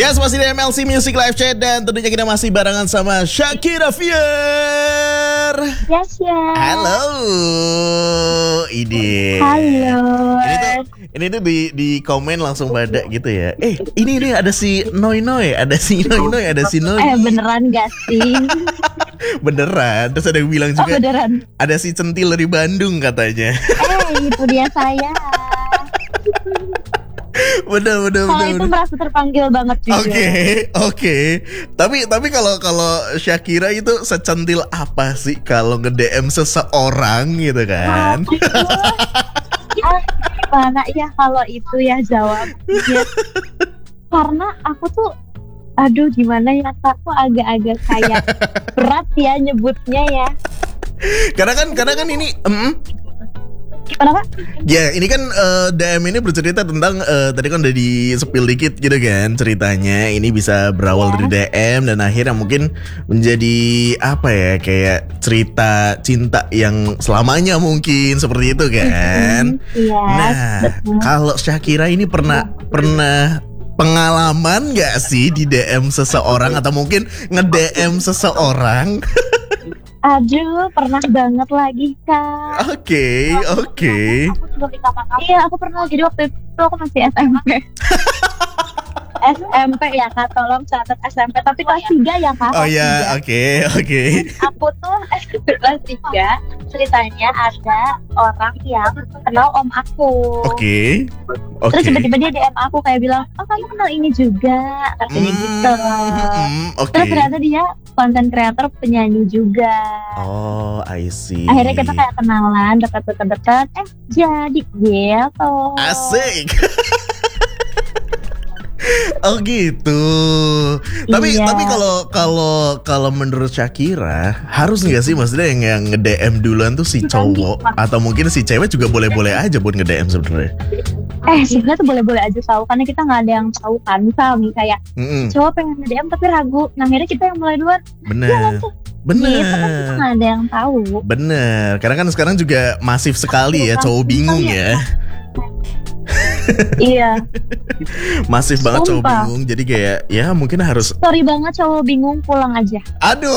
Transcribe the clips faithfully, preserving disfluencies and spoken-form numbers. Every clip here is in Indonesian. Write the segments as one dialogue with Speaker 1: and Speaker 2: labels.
Speaker 1: Yes, masih di M L C Music Live Chat dan tentunya kita masih barengan sama Shakira Fier.
Speaker 2: Yes, ya.
Speaker 1: Halo. Ini.
Speaker 2: Halo.
Speaker 1: Ini tuh, ini tuh di di komen langsung pada gitu ya. Eh, ini nih ada si Noi Noi, ada si Noi Noi, ada si Noi.
Speaker 2: Eh, beneran gak sih?
Speaker 1: Beneran. Terus ada yang bilang
Speaker 2: Oh,
Speaker 1: juga
Speaker 2: beneran.
Speaker 1: ada si Centil dari Bandung katanya.
Speaker 2: Eh, itu dia saya.
Speaker 1: Bener bener
Speaker 2: Kalau
Speaker 1: bener.
Speaker 2: itu merasa terpanggil banget juga.
Speaker 1: Oke, oke. Tapi tapi kalau kalau Shakira itu secentil apa sih kalau nge-D M seseorang gitu kan?
Speaker 2: Ah, gimana ya kalau itu ya jawabnya? Karena aku tuh, aduh gimana ya, aku agak-agak kayak berat ya nyebutnya ya.
Speaker 1: Karena kan karena kan ini mm,
Speaker 2: Gimana Pak?
Speaker 1: ya ini kan eh, D M ini bercerita tentang eh, tadi kan udah di spill dikit gitu kan ceritanya. Ini bisa berawal
Speaker 2: Ya.
Speaker 1: dari D M dan akhirnya mungkin menjadi apa ya, kayak cerita cinta yang selamanya mungkin seperti itu kan.
Speaker 2: Iya.
Speaker 1: Nah,
Speaker 2: betul.
Speaker 1: kalau Shakira ini pernah pernah pengalaman nggak sih di D M seseorang atau mungkin nge-D M seseorang?
Speaker 2: Aduh, pernah banget lagi Kak.
Speaker 1: Oke, oke.
Speaker 2: Iya, aku pernah. Jadi waktu itu aku masih S M P. S M P ya Kak, tolong catat S M P. Tapi kelas tiga ya Kak.
Speaker 1: Oh
Speaker 2: kelas
Speaker 1: ya,
Speaker 2: tiga.
Speaker 1: oke, oke.
Speaker 2: Aku tuh S M P kelas tiga. Ceritanya ada orang yang kenal om aku.
Speaker 1: Oke.
Speaker 2: Terus
Speaker 1: Oke.
Speaker 2: tiba-tiba dia D M aku kayak bilang, oh kamu kenal ini juga, katanya gitu.
Speaker 1: Hmm, oke.
Speaker 2: Terus ternyata dia konten kreator penyanyi juga.
Speaker 1: Oh, I see.
Speaker 2: Akhirnya kita kayak kenalan, dekat-dekat-dekat, eh jadi gitu.
Speaker 1: Asik. Oh gitu. Tapi
Speaker 2: Iya.
Speaker 1: tapi kalau kalau kalau menurut Shakira harus nggak sih maksudnya yang yang nge-D M duluan tuh si cowok atau mungkin si cewek juga boleh-boleh aja buat nge-D M sebenarnya.
Speaker 2: Eh sebenarnya tuh boleh-boleh aja tahu, karena kita nggak ada yang tahu kan. Misal nih kayak
Speaker 1: Mm-mm.
Speaker 2: cowok pengen nge-D M tapi ragu, nah akhirnya kita yang mulai duluan.
Speaker 1: Bener.
Speaker 2: Gitu kan kita
Speaker 1: Bener.
Speaker 2: nggak ada yang tahu.
Speaker 1: Bener. Karena kan sekarang juga masif sekali ya cowok bingung ya.
Speaker 2: Iya.
Speaker 1: Masif banget cowok
Speaker 2: Sumpah.
Speaker 1: bingung. Jadi kayak ya mungkin harus.
Speaker 2: Sorry banget cowok bingung, pulang aja.
Speaker 1: Aduh.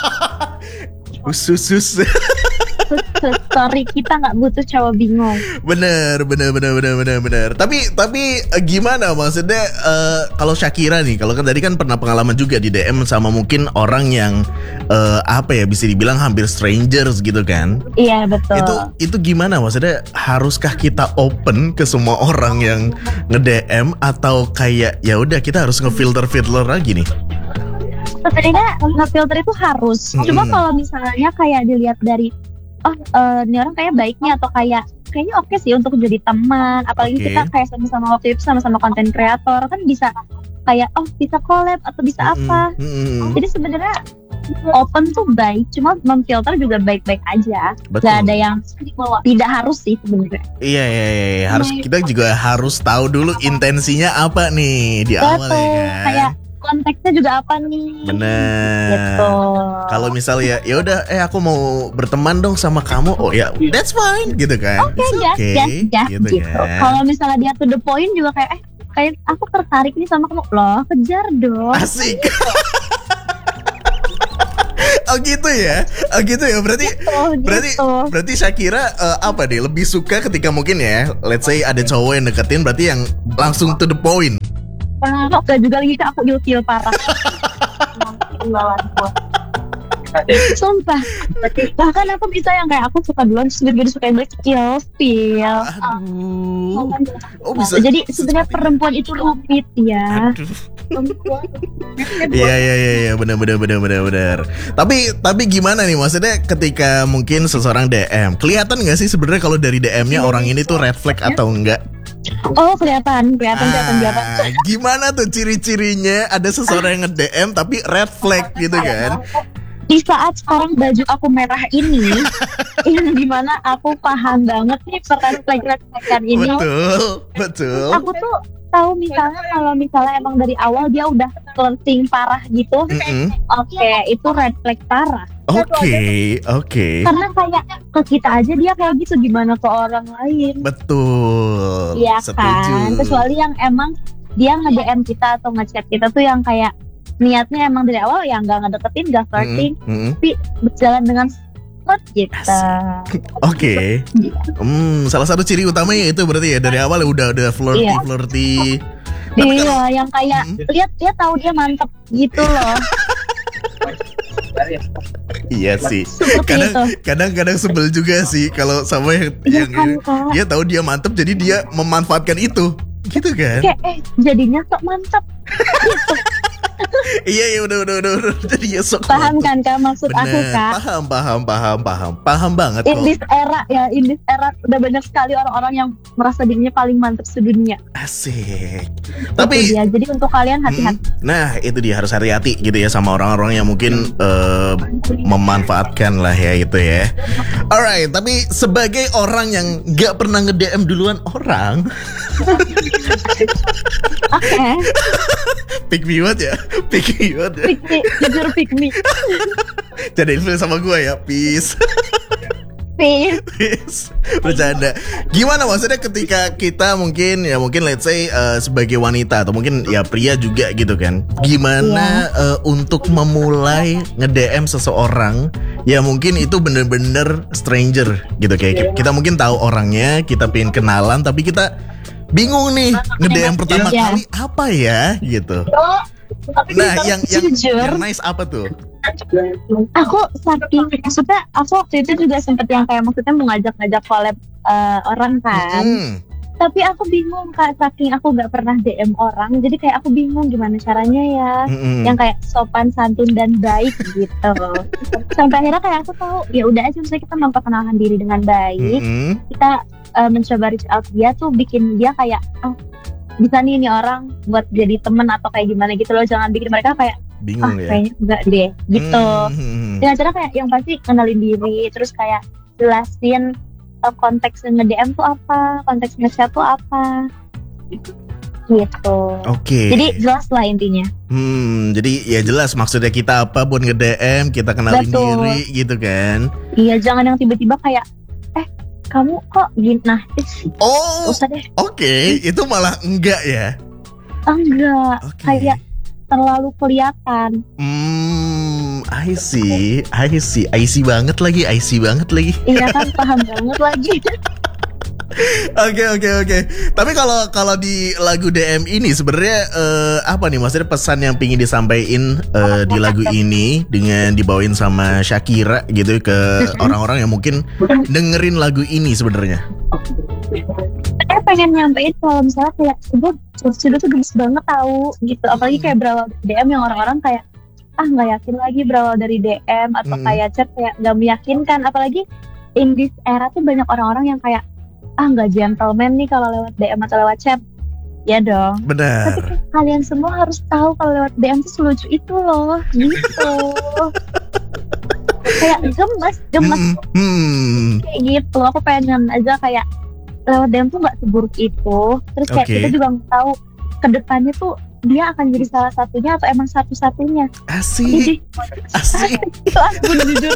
Speaker 1: Usus.
Speaker 2: Sorry, kita nggak butuh cowok bingung.
Speaker 1: Bener, bener, bener, bener, bener, bener. Tapi, tapi eh, gimana maksudnya eh, kalau Shakira nih, kalau kan tadi kan pernah pengalaman juga di D M sama mungkin orang yang eh, apa ya bisa dibilang hampir strangers gitu kan?
Speaker 2: Iya betul.
Speaker 1: Itu, itu gimana maksudnya? Haruskah kita open ke semua orang yang nge-D M atau kayak ya udah kita harus ngefilter-filter lagi nih?
Speaker 2: Sebenarnya nge-filter itu harus.
Speaker 1: Mm-mm.
Speaker 2: Cuma kalau misalnya kayak dilihat dari, oh eh, ini orang kayak baiknya atau kayak kayaknya oke sih untuk jadi teman. Apalagi
Speaker 1: Oke.
Speaker 2: kita kayak sama-sama waktu itu sama-sama konten kreator kan bisa kayak oh bisa collab atau bisa apa.
Speaker 1: Mm-mm.
Speaker 2: Jadi sebenarnya open tuh baik, cuma memfilter juga baik-baik aja.
Speaker 1: Betul.
Speaker 2: Gak ada yang tidak harus sih sebenarnya.
Speaker 1: Iya, iya, iya, iya. Harus kita juga harus tahu dulu intensinya apa nih di awal
Speaker 2: Betul.
Speaker 1: ya kan.
Speaker 2: Kayak konteksnya juga apa nih?
Speaker 1: Bener.
Speaker 2: Gitu.
Speaker 1: Kalau misalnya ya udah eh aku mau berteman dong sama kamu. Oh ya, that's fine gitu kan.
Speaker 2: Oke,
Speaker 1: It's
Speaker 2: ya,
Speaker 1: okay,
Speaker 2: ya, ya,
Speaker 1: gitu,
Speaker 2: gitu.
Speaker 1: kan.
Speaker 2: Kalau misalnya dia to the point juga kayak, eh, kayak aku tertarik nih sama kamu, loh, kejar dong.
Speaker 1: Asik. Oh gitu ya. Oh gitu ya. Berarti
Speaker 2: Gitu,
Speaker 1: berarti
Speaker 2: gitu.
Speaker 1: berarti Shakira eh, apa deh lebih suka ketika mungkin ya, let's say ada cowok yang deketin berarti yang langsung to the point.
Speaker 2: Oke juga lagi Kak, aku ilfil parah. Sumpah. Bahkan aku bisa yang kayak aku suka duluan, terus dia suka yang balik ilfil.
Speaker 1: Aduh. Oh bisa.
Speaker 2: Jadi sebenarnya perempuan itu rumit ya.
Speaker 1: Aduh. Iya iya iya iya benar benar benar benar benar. Tapi tapi gimana nih maksudnya ketika mungkin seseorang D M, kelihatan nggak sih sebenarnya kalau dari D M-nya orang ini tuh red flag atau enggak?
Speaker 2: Oh kelihatan, kelihatan, kelihatan, kelihatan.
Speaker 1: Ah, gimana tuh ciri-cirinya ada seseorang yang nge-D M tapi red flag gitu kan?
Speaker 2: Di saat sekarang baju aku merah ini, yang dimana aku paham banget nih red flag-flagan ini.
Speaker 1: Betul, betul.
Speaker 2: Aku tuh tahu misalnya kalau misalnya emang dari awal dia udah flirting parah gitu,
Speaker 1: Mm-mm.
Speaker 2: oke itu red flag parah.
Speaker 1: Oke, oke.
Speaker 2: Karena kayak ke kita aja dia kayak gitu, gimana ke orang lain?
Speaker 1: Betul.
Speaker 2: Iya
Speaker 1: Setuju.
Speaker 2: kan, kecuali yang emang dia nge-D M kita atau nge-chat kita tuh yang kayak niatnya emang dari awal ya nggak ngedeketin, nggak flirting,
Speaker 1: Mm-mm.
Speaker 2: tapi berjalan dengan smooth gitu.
Speaker 1: Oke. Hmm, salah satu ciri utamanya itu berarti ya dari awal udah udah flirty
Speaker 2: Iya.
Speaker 1: flirty. Tapi
Speaker 2: Iya,
Speaker 1: kalau-
Speaker 2: yang kayak lihat dia tahu dia mantep gitu loh.
Speaker 1: Iya sih.
Speaker 2: Seperti
Speaker 1: Kadang
Speaker 2: itu.
Speaker 1: kadang-kadang sebel juga sih kalau sama yang,
Speaker 2: Iya
Speaker 1: yang
Speaker 2: kan, Kak?
Speaker 1: dia tahu dia mantep jadi dia memanfaatkan itu. Gitu kan?
Speaker 2: Kayak eh jadinya sok mantep. Gitu.
Speaker 1: Iya iya udah udah udah udah jadi ya sok.
Speaker 2: Paham kan Kak maksud aku
Speaker 1: Bener.
Speaker 2: Kak?
Speaker 1: Paham paham paham paham paham banget
Speaker 2: In
Speaker 1: kok.
Speaker 2: this era ya, in this era udah banyak sekali orang-orang yang merasa dirinya paling mantep sedunia.
Speaker 1: Asik.
Speaker 2: Itu
Speaker 1: Tapi
Speaker 2: dia. Jadi untuk kalian hati-hati.
Speaker 1: Hmm, nah itu dia harus hati-hati gitu ya sama orang-orang yang mungkin eh, memanfaatkan lah ya itu ya. Alright, tapi sebagai orang yang gak pernah nge-D M duluan orang,
Speaker 2: Oke,
Speaker 1: pick me what ya, pick me what ya.
Speaker 2: pick me, jujur pick me,
Speaker 1: Jadi influence sama gue ya, peace.
Speaker 2: please.
Speaker 1: Peace. Bercanda. Gimana maksudnya ketika kita mungkin ya mungkin let's say eh, sebagai wanita atau mungkin ya pria juga gitu kan. Gimana eh, untuk memulai nge-D M seseorang ya mungkin itu bener-bener stranger gitu kayak kita mungkin tahu orangnya, kita pengen kenalan tapi kita bingung nih nge-D M pertama
Speaker 2: Iya.
Speaker 1: kali apa ya gitu. Nah, yang yang,
Speaker 2: Jujur.
Speaker 1: yang nice apa tuh?
Speaker 2: Aku saking maksudnya aku waktu itu juga sempet yang kayak maksudnya mau ngajak-ngajak collab eh, orang kan.
Speaker 1: Hmm.
Speaker 2: Tapi aku bingung Kak, saking aku nggak pernah D M orang, jadi kayak aku bingung gimana caranya ya.
Speaker 1: Mm-mm.
Speaker 2: Yang kayak sopan santun dan baik gitu. Sampai akhirnya kayak aku tahu ya udah aja misalnya kita memperkenalkan diri dengan baik,
Speaker 1: Mm-mm.
Speaker 2: kita eh, mencoba reach out dia tuh bikin dia kayak oh bisa nih ini orang buat jadi temen atau kayak gimana gitu loh, jangan bikin mereka kayak ah
Speaker 1: Bingung ya.
Speaker 2: kayaknya enggak deh gitu.
Speaker 1: Hmm.
Speaker 2: Dengan cara kayak yang pasti kenalin diri, terus kayak jelasin uh, konteks nge-D M tuh apa, konteks nge-chat tuh apa gitu.
Speaker 1: Oke.
Speaker 2: Jadi jelas lah intinya.
Speaker 1: Hmm, jadi ya jelas maksudnya kita apa buat nge-D M, kita kenalin
Speaker 2: Betul.
Speaker 1: diri gitu kan.
Speaker 2: Iya, jangan yang tiba-tiba kayak eh kamu kok gini, nah ih,
Speaker 1: Oh,
Speaker 2: usah deh.
Speaker 1: oke, itu malah enggak ya.
Speaker 2: Enggak,
Speaker 1: Oke.
Speaker 2: kayak terlalu kelihatan.
Speaker 1: Hmm, I see, I see, I see banget lagi, I see banget lagi.
Speaker 2: Iya kan, paham banget lagi.
Speaker 1: Oke oke oke. Tapi kalau kalau di lagu D M ini sebenarnya eh, apa nih maksudnya pesan yang pingin disampaikan eh, di lagu ini dengan dibawain sama Shakira gitu ke orang-orang yang mungkin dengerin lagu ini sebenarnya.
Speaker 2: Saya pengen nyampein kalau misalnya kayak gue sudah tuh gemes banget tahu gitu, apalagi kayak berawal D M yang orang-orang kayak ah nggak yakin lagi berawal dari D M atau
Speaker 1: Hmm.
Speaker 2: kayak chat kayak nggak meyakinkan, apalagi in this era tuh banyak orang-orang yang kayak ah nggak gentleman nih kalau lewat D M atau lewat chat. Ya dong. Tapi
Speaker 1: Benar.
Speaker 2: kayak kalian semua harus tahu kalau lewat D M tuh selucu itu loh, gitu. Kayak gemes, gemes
Speaker 1: Hmm, hmm.
Speaker 2: kayak gitu. Aku pengen aja kayak lewat D M tuh nggak seburuk itu. Terus kayak
Speaker 1: Oke.
Speaker 2: kita juga nggak tahu kedepannya tuh dia akan jadi salah satunya atau emang satu-satunya.
Speaker 1: Asik,
Speaker 2: Jadi
Speaker 1: asik.
Speaker 2: itu aku jujur.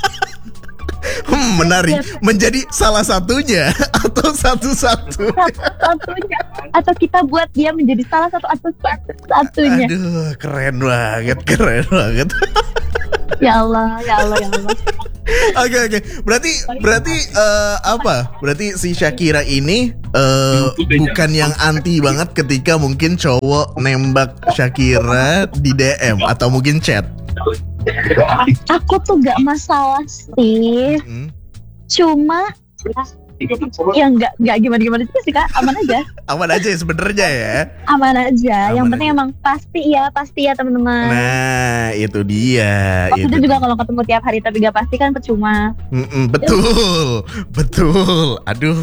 Speaker 1: Hmm, menarik. Menjadi salah satunya atau satu-satu.
Speaker 2: Satu-satunya atau kita buat dia menjadi salah satu atau satu-satunya.
Speaker 1: Aduh, keren banget, keren banget.
Speaker 2: Ya Allah, ya Allah, ya Allah.
Speaker 1: Oke oke. Berarti berarti eh, apa? Berarti si Shakira ini eh, bukan yang anti banget ketika mungkin cowok nembak Shakira di D M atau mungkin chat.
Speaker 2: Aku tuh gak masalah sih.
Speaker 1: Hmm.
Speaker 2: Cuma ya nggak nggak gimana gimana juga sih Kak, aman aja,
Speaker 1: Aman aja ya sebenarnya ya.
Speaker 2: aman aja. Yang
Speaker 1: Aman
Speaker 2: penting
Speaker 1: aja.
Speaker 2: emang pasti ya, pasti ya teman-teman.
Speaker 1: Nah, itu dia.
Speaker 2: Maksudnya
Speaker 1: itu
Speaker 2: juga
Speaker 1: dia.
Speaker 2: kalau ketemu tiap hari tapi gak pasti kan percuma.
Speaker 1: Mm-mm, betul, betul. Aduh.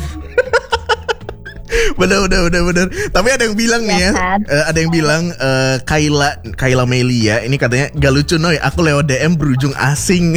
Speaker 1: Bener, bener, bener, bener. Tapi ada yang bilang nih ya,
Speaker 2: Ya kan?
Speaker 1: eh, ada yang bilang eh, Kayla, Kayla Melia ini katanya gak lucu Noy. Aku lewat D M berujung asing.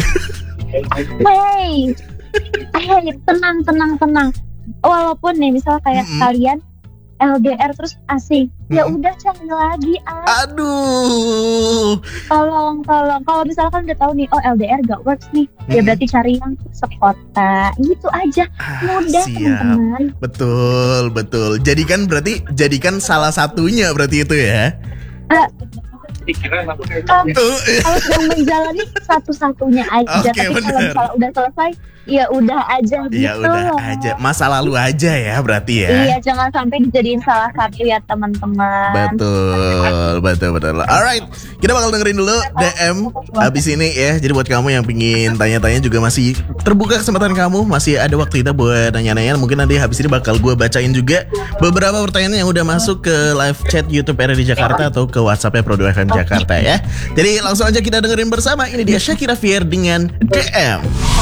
Speaker 2: Hey, hey, tenang, tenang, tenang. Walaupun nih misal kayak
Speaker 1: Mm-mm.
Speaker 2: kalian L D R terus asik. Ya
Speaker 1: Hmm.
Speaker 2: udah cari lagi ah.
Speaker 1: Aduh.
Speaker 2: Tolong tolong. Kalau misalkan udah tahu nih, oh L D R gak works nih, ya
Speaker 1: Hmm.
Speaker 2: berarti cari yang sekota. Gitu aja.
Speaker 1: Ah,
Speaker 2: Mudah
Speaker 1: siap.
Speaker 2: teman-teman.
Speaker 1: Betul, betul. Jadikan berarti jadikan salah satunya berarti itu ya.
Speaker 2: Ah, um,
Speaker 1: Tuh.
Speaker 2: kalau sedang menjalani satu-satunya aja.
Speaker 1: Oke,
Speaker 2: Tapi kalau
Speaker 1: bener.
Speaker 2: misalnya udah selesai, ya udah aja gitu.
Speaker 1: Ya udah
Speaker 2: loh.
Speaker 1: aja, masa lalu aja ya berarti ya.
Speaker 2: Iya, jangan sampai dijadiin salah satu ya teman-teman.
Speaker 1: Betul, betul, betul. Alright, kita bakal dengerin dulu D M abis ini ya. Jadi buat kamu yang pingin tanya-tanya juga masih terbuka kesempatan kamu, masih ada waktu kita buat nanya-nanya. Mungkin nanti habis ini bakal gue bacain juga beberapa pertanyaan yang udah masuk ke live chat YouTube R R D Jakarta atau ke WhatsAppnya Pro dua F M Jakarta ya. Jadi langsung aja kita dengerin bersama. Ini dia Shakira Fier dengan D M.